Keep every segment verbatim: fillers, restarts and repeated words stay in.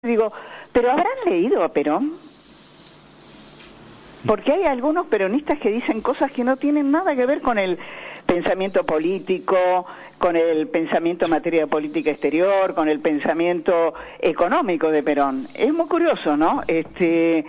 Digo, ¿pero habrán leído a Perón? Porque hay algunos peronistas que dicen cosas que no tienen nada que ver con el pensamiento político, con el pensamiento en materia de política exterior, con el pensamiento económico de Perón. Es muy curioso, ¿no? Este,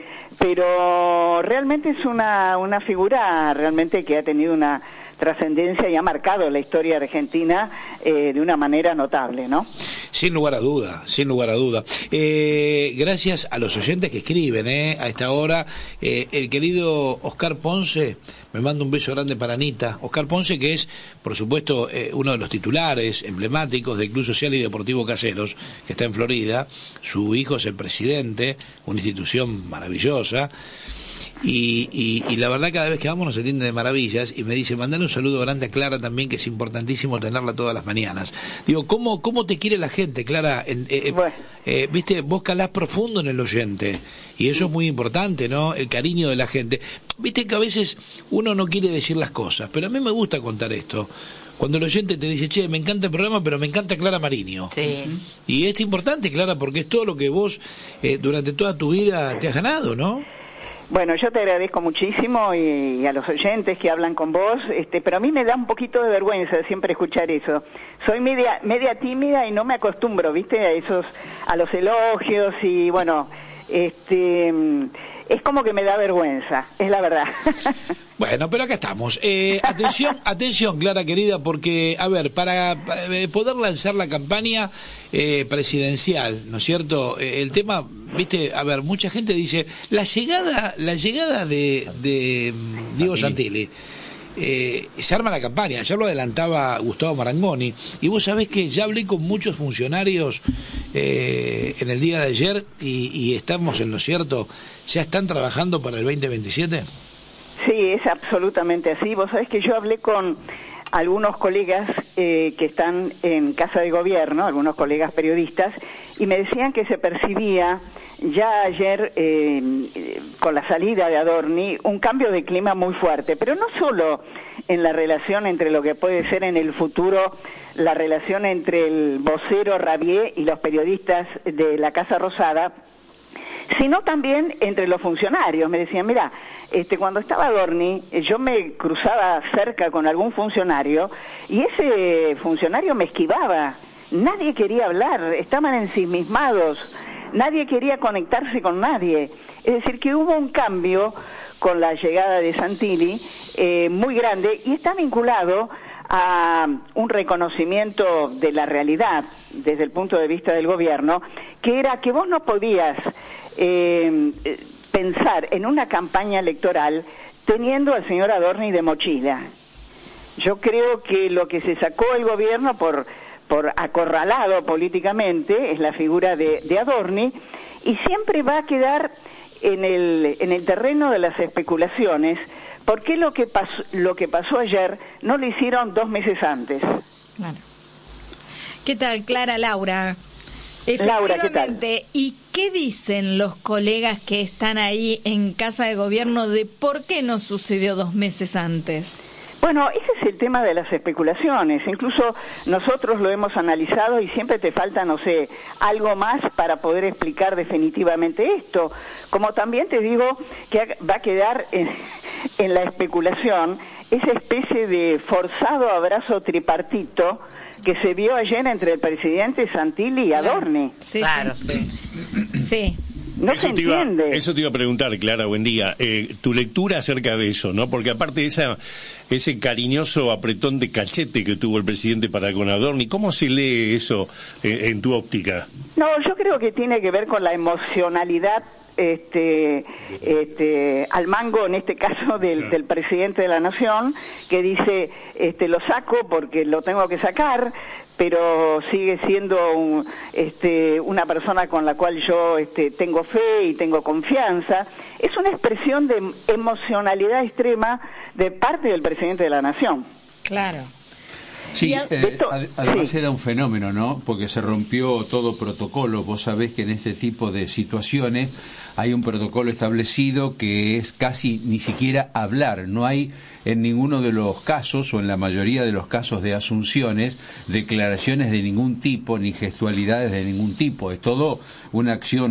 pero realmente es una, una figura realmente que ha tenido una trascendencia y ha marcado la historia argentina eh, de una manera notable, ¿no? Sin lugar a duda, sin lugar a duda. Eh, gracias a los oyentes que escriben eh, a esta hora. Eh, el querido Oscar Ponce me manda un beso grande para Anita. Oscar Ponce, que es, por supuesto, eh, uno de los titulares emblemáticos del Club Social y Deportivo Caseros, que está en Florida. Su hijo es el presidente, una institución maravillosa. Y, y, y la verdad, cada vez que vamos nos atiende de maravillas y me dice, mandale un saludo grande a Clara también, que es importantísimo tenerla todas las mañanas. Digo, ¿cómo, cómo te quiere la gente, Clara? Eh, eh, bueno. eh, Viste, vos calás profundo en el oyente y eso es muy importante, ¿no? El cariño de la gente. Viste que a veces uno no quiere decir las cosas, pero a mí me gusta contar esto. Cuando el oyente te dice, che, me encanta el programa, pero me encanta Clara Mariño. Sí. Y es importante, Clara, porque es todo lo que vos eh, durante toda tu vida te has ganado, ¿no? Bueno, yo te agradezco muchísimo y, y a los oyentes que hablan con vos, este, pero a mí me da un poquito de vergüenza siempre escuchar eso. Soy media media tímida y no me acostumbro, ¿viste? A esos, a los elogios y bueno, este, es como que me da vergüenza, es la verdad. Bueno, pero acá estamos. Eh, atención, atención, Clara querida, porque, a ver, para, para poder lanzar la campaña eh, presidencial, ¿no es cierto? Eh, el tema, viste, a ver, mucha gente dice, la llegada, la llegada de, de Diego Santilli, eh, se arma la campaña. Ayer lo adelantaba Gustavo Marangoni, y vos sabés que ya hablé con muchos funcionarios eh, en el día de ayer, y, y estamos en lo cierto, ¿ya están trabajando para el veinte veintisiete? Sí, es absolutamente así. Vos sabés que yo hablé con algunos colegas eh, que están en Casa de Gobierno, algunos colegas periodistas, y me decían que se percibía ya ayer, eh, con la salida de Adorni, un cambio de clima muy fuerte, pero no solo en la relación entre lo que puede ser en el futuro la relación entre el vocero Rabier y los periodistas de la Casa Rosada, sino también entre los funcionarios. Me decían, mira, este, cuando estaba Adorni, yo me cruzaba cerca con algún funcionario y ese funcionario me esquivaba. Nadie quería hablar, estaban ensimismados, nadie quería conectarse con nadie. Es decir, que hubo un cambio con la llegada de Santilli eh, muy grande y está vinculado a un reconocimiento de la realidad desde el punto de vista del gobierno, que era que vos no podías eh, pensar en una campaña electoral teniendo al señor Adorni de mochila. Yo creo que lo que se sacó el gobierno por, por acorralado políticamente es la figura de, de Adorni, y siempre va a quedar en el, en el terreno de las especulaciones. ¿Por qué lo que pasó, lo que pasó ayer no lo hicieron dos meses antes? Claro. ¿Qué tal, Clara? Laura. Laura, ¿qué tal? ¿Y qué dicen los colegas que están ahí en Casa de Gobierno de por qué no sucedió dos meses antes? Bueno, ese es el tema de las especulaciones. Incluso nosotros lo hemos analizado y siempre te falta, no sé, algo más para poder explicar definitivamente esto. Como también te digo que va a quedar en, en la especulación esa especie de forzado abrazo tripartito que se vio ayer entre el presidente Santilli y Adorni. Sí, claro, sí. Sí. sí. No eso se te iba, entiende. Eso te iba a preguntar, Clara, buen día. Eh, tu lectura acerca de eso, ¿no? Porque aparte de esa, ese cariñoso apretón de cachete que tuvo el presidente para con Adorni, ¿cómo se lee eso eh, en tu óptica? No, yo creo que tiene que ver con la emocionalidad este este al mango, en este caso del, claro. del presidente de la nación, que dice, este lo saco porque lo tengo que sacar, pero sigue siendo un, este una persona con la cual yo este tengo fe y tengo confianza. Es una expresión de emocionalidad extrema de parte del presidente de la nación. Claro. Sí, a... eh, esto, ad, además sí. era un fenómeno, ¿no? Porque se rompió todo protocolo. Vos sabés que en este tipo de situaciones hay un protocolo establecido que es casi ni siquiera hablar. No hay en ninguno de los casos, o en la mayoría de los casos de asunciones, declaraciones de ningún tipo, ni gestualidades de ningún tipo. Es todo una acción